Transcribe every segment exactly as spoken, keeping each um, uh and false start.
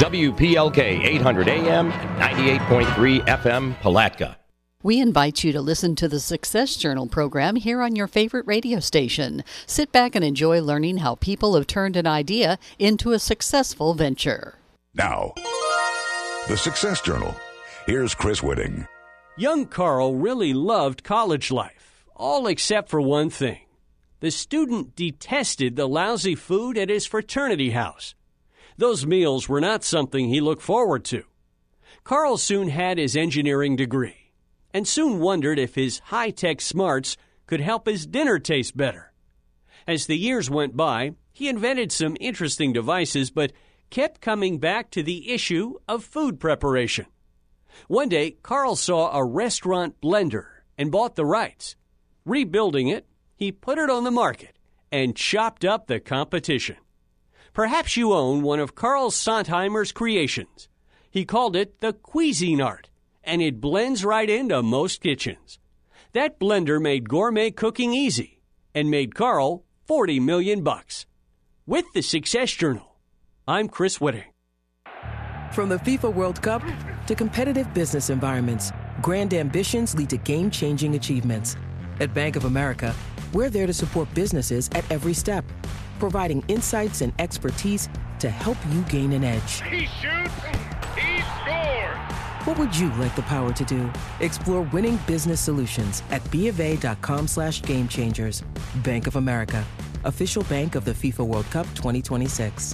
W P L K eight hundred A M and ninety-eight point three F M Palatka. We invite you to listen to the Success Journal program here on your favorite radio station. Sit back and enjoy learning how people have turned an idea into a successful venture. Now, the Success Journal. Here's Chris Whitting. Young Carl really loved college life, all except for one thing. The student detested the lousy food at his fraternity house. Those meals were not something he looked forward to. Carl soon had his engineering degree and soon wondered if his high-tech smarts could help his dinner taste better. As the years went by, he invented some interesting devices, but kept coming back to the issue of food preparation. One day, Carl saw a restaurant blender and bought the rights. Rebuilding it, he put it on the market and chopped up the competition. Perhaps you own one of Carl Sontheimer's creations. He called it the Cuisinart, and it blends right into most kitchens. That blender made gourmet cooking easy and made Carl forty million bucks. With the Success Journal, I'm Chris Whitting. From the FIFA World Cup to competitive business environments, grand ambitions lead to game-changing achievements. At Bank of America, we're there to support businesses at every step, providing insights and expertise to help you gain an edge. He shoots, he scores! What would you like the power to do? Explore winning business solutions at bofa.com slash game changers. Bank of America, official bank of the FIFA World Cup twenty twenty-six.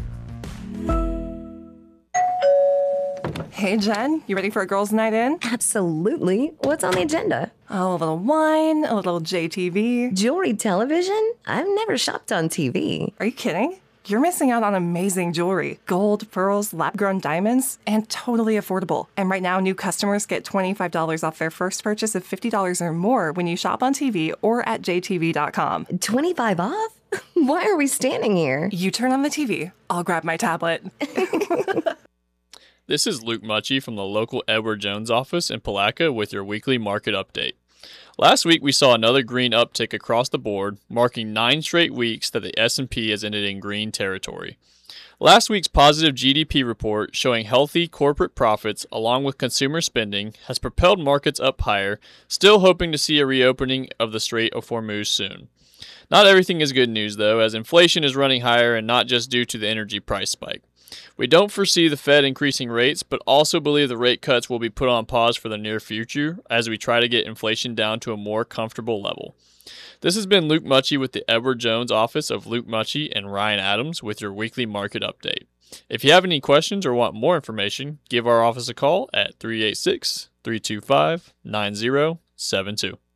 Hey, Jen, you ready for a girls' night in? Absolutely. What's on the agenda? Oh, a little wine, a little J T V. Jewelry television? I've never shopped on T V. Are you kidding? You're missing out on amazing jewelry. Gold, pearls, lab-grown diamonds, and totally affordable. And right now, new customers get twenty-five dollars off their first purchase of fifty dollars or more when you shop on T V or at j t v dot com. twenty-five off? Why are we standing here? You turn on the T V. I'll grab my tablet. This is Luke Mucci from the local Edward Jones office in Palatka with your weekly market update. Last week, we saw another green uptick across the board, marking nine straight weeks that the S and P has ended in green territory. Last week's positive G D P report showing healthy corporate profits along with consumer spending has propelled markets up higher, still hoping to see a reopening of the Strait of Hormuz soon. Not everything is good news, though, as inflation is running higher and not just due to the energy price spike. We don't foresee the Fed increasing rates, but also believe the rate cuts will be put on pause for the near future as we try to get inflation down to a more comfortable level. This has been Luke Mucci with the Edward Jones office of Luke Mucci and Ryan Adams with your weekly market update. If you have any questions or want more information, give our office a call at three eight six, three two five, nine zero seven two.